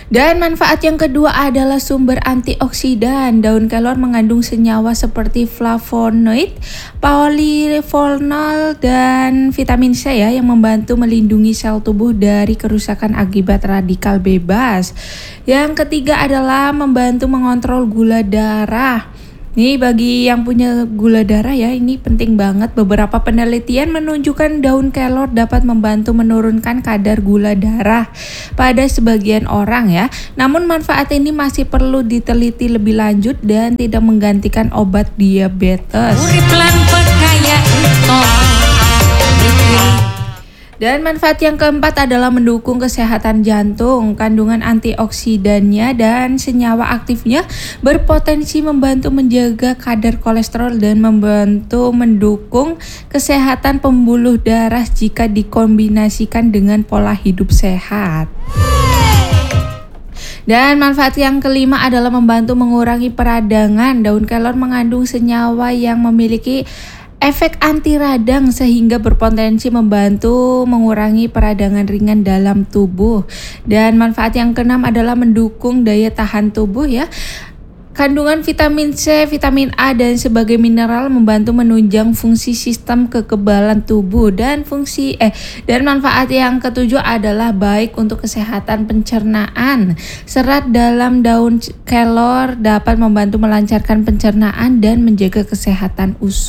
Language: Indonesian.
Dan manfaat yang kedua adalah sumber antioksidan. Daun kelor mengandung senyawa seperti flavonoid, polyphenol, dan vitamin C ya yang membantu melindungi sel tubuh dari kerusakan akibat radikal bebas. Yang ketiga adalah membantu mengontrol gula darah. Nih bagi yang punya gula darah ya, ini penting banget. Beberapa penelitian menunjukkan daun kelor dapat membantu menurunkan kadar gula darah pada sebagian orang ya. Namun manfaat ini masih perlu diteliti lebih lanjut dan tidak menggantikan obat diabetes. Dan manfaat yang keempat adalah mendukung kesehatan jantung. Kandungan antioksidannya dan senyawa aktifnya berpotensi membantu menjaga kadar kolesterol dan membantu mendukung kesehatan pembuluh darah jika dikombinasikan dengan pola hidup sehat. Dan manfaat yang kelima adalah membantu mengurangi peradangan. Daun kelor mengandung senyawa yang memiliki efek anti radang sehingga berpotensi membantu mengurangi peradangan ringan dalam tubuh. Dan manfaat yang keenam adalah mendukung daya tahan tubuh ya. Kandungan vitamin C, vitamin A dan sebagai mineral membantu menunjang fungsi sistem kekebalan tubuh dan manfaat yang ketujuh adalah baik untuk kesehatan pencernaan. Serat dalam daun kelor dapat membantu melancarkan pencernaan dan menjaga kesehatan usus.